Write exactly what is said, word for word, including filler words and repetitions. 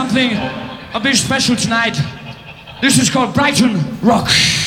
something a bit special tonight. This is called Brighton Rock.